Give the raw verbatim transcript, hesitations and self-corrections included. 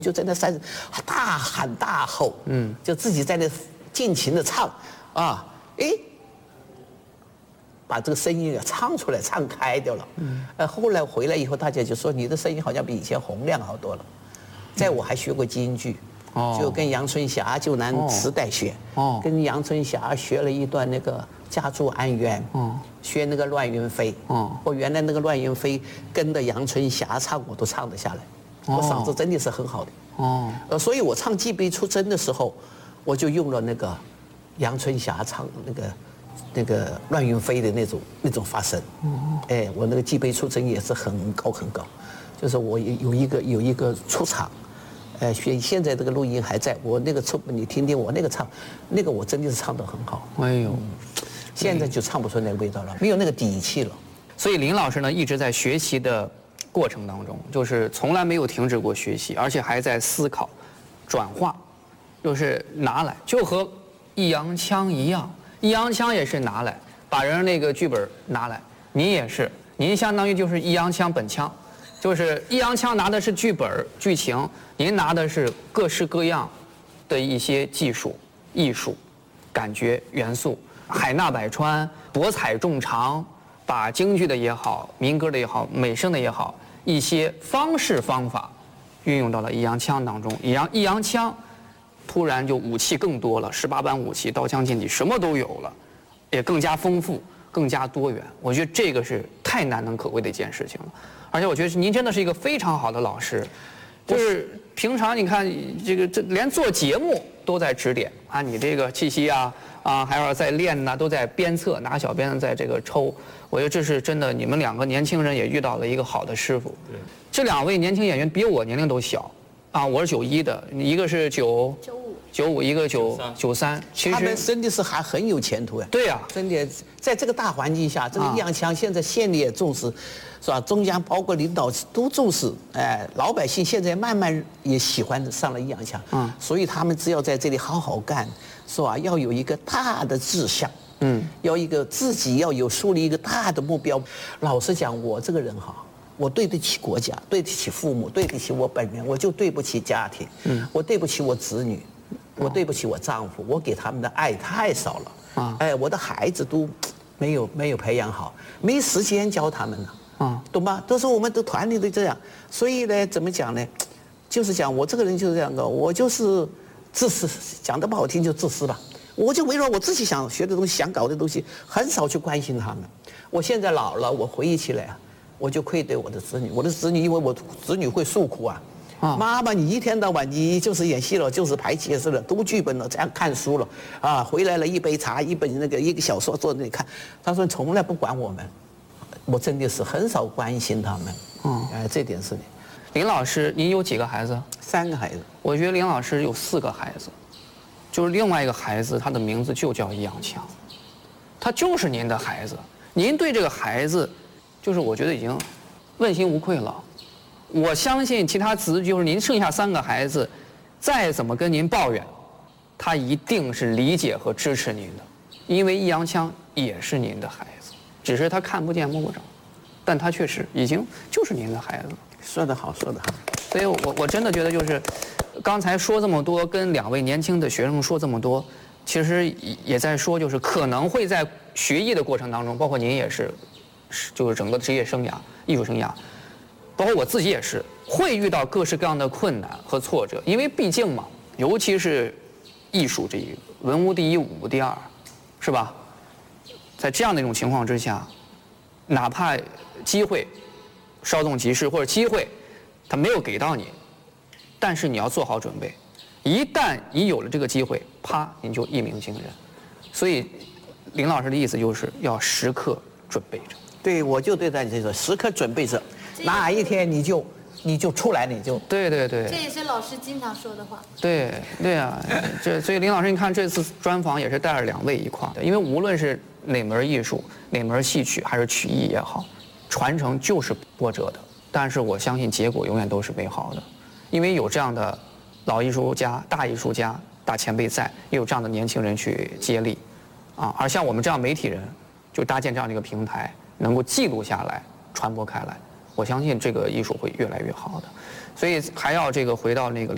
就在那山大喊大吼，嗯，就自己在那尽情的唱，啊，哎，把这个声音啊唱出来，唱开掉了。嗯，呃，后来回来以后，大家就说你的声音好像比以前洪亮好多了。在我还学过京剧，哦，就跟杨春霞就拿磁带学，哦，跟杨春霞学了一段那个《家住安远》，哦，学那个《乱云飞》，哦，我原来那个《乱云飞》跟着杨春霞唱，我都唱得下来。我嗓子真的是很好的哦，呃，所以我唱《寄杯出征》的时候，我就用了那个杨春霞唱那个那个乱云飞的那种那种发声，哎，我那个《寄杯出征》也是很高很高，就是我有一个有一个出场，呃，现现在这个录音还在，我那个出你听听我那个唱，那个我真的是唱得很好，哎呦，现在就唱不出那个味道了，没有那个底气了。 所以林老师呢一直在学习的过程当中，就是从来没有停止过学习，而且还在思考、转化，就是拿来，就和易烊千一样，易烊千也是拿来，把人那个剧本拿来，您也是，您相当于就是易烊千本枪，就是易烊千拿的是剧本剧情，您拿的是各式各样的一些技术、艺术、感觉元素，海纳百川，博采众长。把京剧的也好，民歌的也好，美声的也好，一些方式方法运用到了易烊千当中，也让易烊千突然就武器更多了，十八般武器，刀枪剑戟什么都有了，也更加丰富，更加多元。我觉得这个是太难能可贵的一件事情了，而且我觉得您真的是一个非常好的老师，就是平常你看这个这连做节目都在指点啊，你这个气息啊。啊，还要在练呐，都在鞭策，拿小鞭子在这个抽。我觉得这是真的，你们两个年轻人也遇到了一个好的师傅。对，这两位年轻演员比我年龄都小，啊，我是九一的，一个是九九五，九五一个九九三。其实他们真的是还很有前途呀。 对呀， 真的，在这个大环境下，这个易烊千现在县里也重视，是吧？中央包括领导都重视，哎，老百姓现在慢慢也喜欢上了易烊千。嗯，所以他们只要在这里好好干。是吧？要有一个大的志向，嗯，要一个自己要有树立一个大的目标。老实讲，我这个人哈，我对得起国家，对得起父母，对得起我本人，我就对不起家庭，嗯，我对不起我子女，我对不起我丈夫，我给他们的爱太少了啊！哎，我的孩子都没有没有培养好，没时间教他们了啊，懂吗？都是我们的团里都这样，所以呢，怎么讲呢？就是讲我这个人就是这样的，我就是。自私，讲得不好听就自私吧。我就围绕我自己想学的东西、想搞的东西，很少去关心他们。我现在老了，我回忆起来啊，我就愧对我的子女。我的子女，因为我子女会诉苦啊，啊妈妈，你一天到晚你就是演戏了，就是排解释了，读剧本了，这样看书了，啊，回来了一杯茶，一本那个一个小说坐那里看。他说从来不管我们，我真的是很少关心他们。嗯，哎，这点是的。 林老师，您有几个孩子？ 三个孩子。 我觉得林老师有四个孩子，就是另外一个孩子，他的名字就叫易烊千，他就是您的孩子。您对这个孩子，就是我觉得已经问心无愧了。我相信其他子，就是您剩下三个孩子，再怎么跟您抱怨，他一定是理解和支持您的，因为易烊千也是您的孩子，只是他看不见摸不着，但他确实已经就是您的孩子。 说得好，说得好。 所以我我真的觉得就是，刚才说这么多，跟两位年轻的学生说这么多，其实也在说，就是可能会在学艺的过程当中，包括您也是，就是整个职业生涯、艺术生涯，包括我自己也是，会遇到各式各样的困难和挫折，因为毕竟嘛，尤其是艺术这一文无第一，武无第二，是吧？在这样的一种情况之下，哪怕机会稍纵即逝，或者机会他没有给到你，但是你要做好准备，一旦你有了这个机会，啪，你就一鸣惊人。所以林老师的意思就是要时刻准备着。 对，我就对待你这个时刻准备着，哪一天你就你就出来，你就对对对。 这也是老师经常说的话。 对对啊，这所以林老师，你看这次专访也是带着两位一块的，因为无论是哪门艺术、哪门戏曲还是曲艺也好。传承就是波折的，但是我相信结果永远都是美好的，因为有这样的老艺术家、大艺术家、大前辈在，也有这样的年轻人去接力，啊，而像我们这样媒体人，就搭建这样的一个平台，能够记录下来、传播开来，我相信这个艺术会越来越好的。所以还要这个回到那个。